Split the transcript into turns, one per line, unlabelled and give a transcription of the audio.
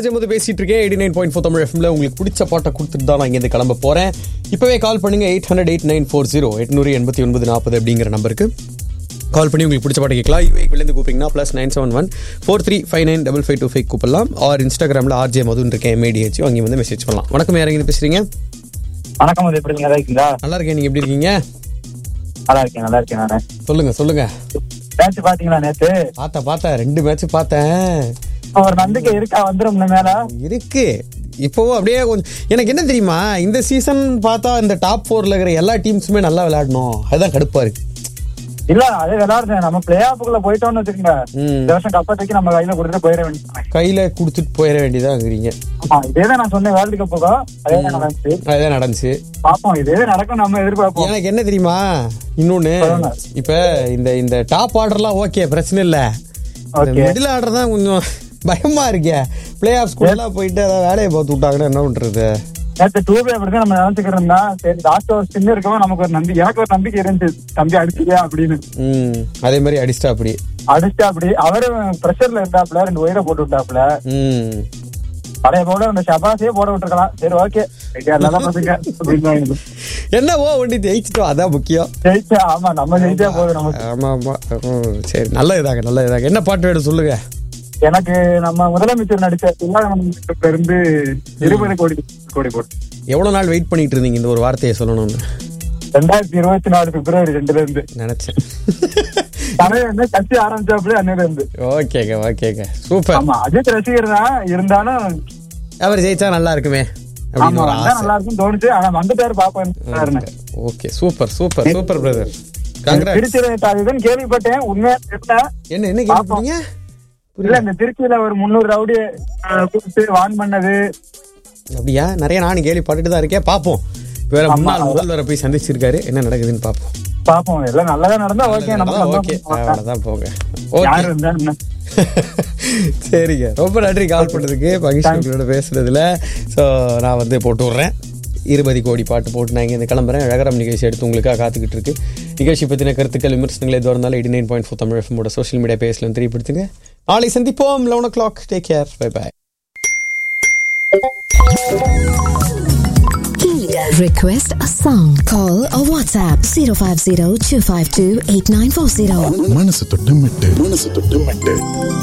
RJ மது பேசிட்டு இருக்கேன் 89.4 தமிழ் எஃப்எம்ல. உங்களுக்கு பிடிச்ச பாட்டை கொடுத்துட்டு தான் நான் இங்கே கிளம்ப போறேன். இப்பவே கால் பண்ணுங்க 800-8940 889-40 அப்படிங்கிற நம்பருக்கு கால் பண்ணி உங்களுக்கு பிடிச்ச பாட்டு கேட்கலாம். இருந்து கூப்பிட்டீங்கன்னா +971-4359-5525 கூப்பிடலாம். ஆர் இன்ஸ்டாகிராமில் ஆர்ஜே மதுன்னு இருக்கேன் MADH அங்கே வந்து மெசேஜ் பண்ணலாம். வணக்கம், யார் எங்கே பேசுறீங்க?
வணக்கம், எப்படி இருக்கீங்க? நல்லா இருக்கீங்களா?
நல்லா இருக்கேன், நீங்க எப்படி இருக்கீங்க?
நல்லா இருக்கேன் நானு.
சொல்லுங்க.
மேட்ச் பாத்தீங்களா? நேத்து
பார்த்தேன் 2 மேட்ச் பார்த்தேன்.
ஒரு நம்பிக்கை இருக்கா வந்துரும் மேல?
இருக்கு. இப்போ அப்படியே கொஞ்சம் எனக்கு என்ன தெரியுமா, இந்த சீசன் பார்த்தா இந்த டாப் 4ல இருக்கிற எல்லா டீம்ஸுமே நல்லா விளையாடணும், அதுதான் கடுப்பா இருக்கு.
இல்ல அதே விளையாடுறேன். நம்ம பிளே ஆஃப்குள்ள போயிட்டோம்னு வச்சுக்கோங்க, இந்த வருஷம் கப்பத்துக்கு நம்ம கையில கொடுத்துட்டு போயிட வேண்டியதாங்கிறீங்க. இதேதான் நான் சொன்னேன், வேர்ல்டு கப்புக்கோ அதே நடந்துச்சு. பாப்போம், இதே நடக்கும், நம்ம எதிர்பார்ப்போம்.
எனக்கு என்ன தெரியுமா இன்னொன்னு, இப்ப இந்த டாப் ஆர்டர்லாம் ஓகே, பிரச்சனை இல்ல. மிடில் ஆர்டர் தான் கொஞ்சம் பயமா இருக்கே. பிளே ஆஃப் ஸ்கூல்லாம் போயிட்டு அதாவது வேலையை பார்த்து விட்டாங்கன்னா என்ன பண்றது?
நேற்று 2 அப்படிதான் நம்ம நினைச்சுக்கிட்டு இருந்தா, சரி லாஸ்ட் ஒரு சின்ன இருக்கவும் நமக்கு ஒரு நம்பிக்கை, எனக்கு ஒரு நம்பிக்கை இருந்துச்சு, தம்பி அடிச்சியா அப்படின்னு.
அதே மாதிரி அடிச்சிட்டா அப்படி
அவரு பிரஷர்ல இருந்தாப்ல, 2 ஒயரை போட்டு விட்டாப்ல. பழைய போட அந்த ஷபாஸே போட விட்டுருக்கலாம். சரி ஓகே,
என்னவோ வண்டி ஜெயிச்சிட்டோம், அதான் முக்கியம்.
ஜெயிச்சா ஆமா, நம்ம ஜெயிச்சா போதும் நமக்கு.
ஆமா. சரி, நல்ல இதாக என்ன பாட்டு வேணும் சொல்லுங்க.
எனக்கு நம்ம முதலமைச்சர் நடிச்ச இருந்து 20 கோடி போட்டு.
எவ்வளவு நாள் வெயிட் பண்ணிட்டு இருந்தீங்க இந்த ஒரு வார்த்தையை சொல்லணும்னு?
2024 பிப்ரவரி 2 இருந்து நினைச்சேன். கட்சி ஆரம்பிச்சாப்ல அன்னையில இருந்து.
ஓகேங்க சூப்பர்.
ஆமா, அஜித் ரசிகர் தான், இருந்தாலும்
அவர் ஜெயிச்சா நல்லா இருக்குமே
நல்லா இருக்கும் தோணுச்சு. ஆனா வந்துட்டாரு பாப்பேன்.
Okay, super brother.
திருச்சியில கேள்விப்பட்டேன், உண்மையா
என்ன கேள்விப்பட்டீங்க?
இல்ல, இந்த திருச்சியில ஒரு 300 ரவுடி கூப்பிட்டு வான் பண்ணது
அப்படியா? நிறைய நானும் கேள்விப்பட்டுட்டு தான் இருக்கேன். பாப்போம், வேற முன்னாள் முதல்வரை போய் சந்திச்சிருக்காரு, என்ன நடக்குதுன்னு பாப்போம். எல்லாம் நல்லதா நடந்தா ஓகே, அவ்வளவுதான் போங்க. சரிங்க, ரொம்ப நன்றி கால் பண்ணதுக்கு, மகிழ்ச்சியோட பேசுறதுல. ஸோ நான் வந்து போட்டு விடுறேன் 20 கோடி பாட்டு போட்டு நான் இங்கே கிளம்புறேன். அழகரம் நிகழ்ச்சி எடுத்து உங்களுக்காக காத்துக்கிட்டு இருக்கு. நிகழ்ச்சி பற்றின கருத்துக்கள் விமர்சனங்கள் எதுவாக இருந்தாலும் 89.4 தமிழ் எஃப்எம்மோட சோஷியல் மீடியா பேஜ்ல தெரியப்படுத்துங்க. நாளை சந்திப்போம் 11 o'clock. Take care, by by.
Request a song. Call or WhatsApp 050-252-8940.
மனசு தொட்டு மெட்டு